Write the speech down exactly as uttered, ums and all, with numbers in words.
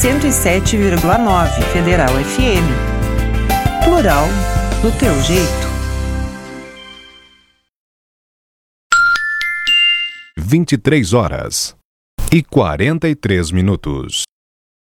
cento e sete vírgula nove Federal F M. Plural do teu jeito. vinte e três horas e quarenta e três minutos.